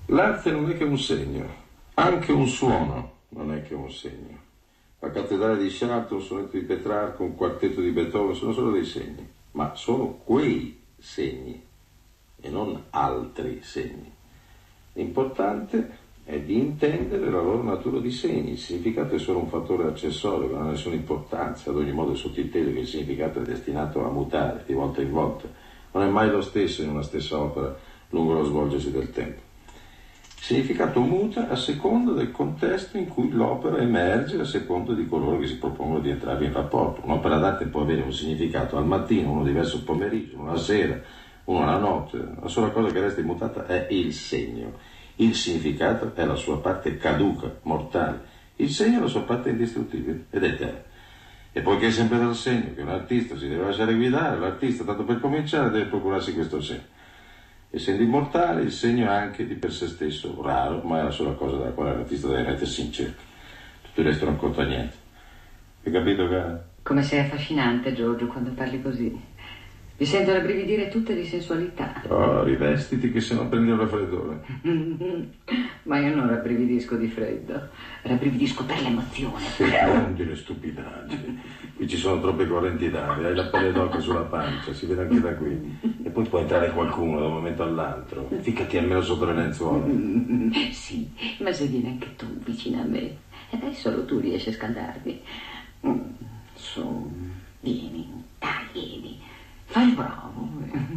L'arte non è che un segno, anche un suono non è che un segno. La cattedrale di Chartres, un sonetto di Petrarca, un quartetto di Beethoven sono solo dei segni, ma sono quei segni e non altri segni. L'importante è di intendere la loro natura di segni. Il significato è solo un fattore accessorio, non ha nessuna importanza, ad ogni modo è sottinteso che il significato è destinato a mutare di volta in volta. Non è mai lo stesso in una stessa opera lungo lo svolgersi del tempo. Il significato muta a seconda del contesto in cui l'opera emerge, a seconda di coloro che si propongono di entrarvi in rapporto. Un'opera d'arte può avere un significato al mattino, uno diverso al pomeriggio, uno alla sera, uno alla notte. La sola cosa che resta immutata è il segno. Il significato è la sua parte caduca, mortale. Il segno è la sua parte indistruttibile ed eterna. E poiché è sempre dal segno che un artista si deve lasciare guidare, l'artista, tanto per cominciare, deve procurarsi questo segno. Essendo immortale, il segno è anche di per sé stesso raro, ma è la sola cosa dalla quale l'artista deve mettersi in cerca. Tutto il resto non conta niente. Hai capito, cara? Come sei affascinante, Giorgio, quando parli così. Mi sento rabbrividire tutta di sensualità. Oh, rivestiti che se no prendi un raffreddore. Ma io non rabbrividisco di freddo, rabbrividisco per l'emozione. Non dire stupidaggini. Qui ci sono troppe correnti d'aria, hai la pelle d'oca sulla pancia, si vede anche da qui. E poi può entrare qualcuno da un momento all'altro. Ficcati almeno sotto le lenzuola. Sì, ma se vieni anche tu vicino a me, e beh, solo tu riesci a scaldarmi. Su, vieni, dai, vieni. Fai il bravo.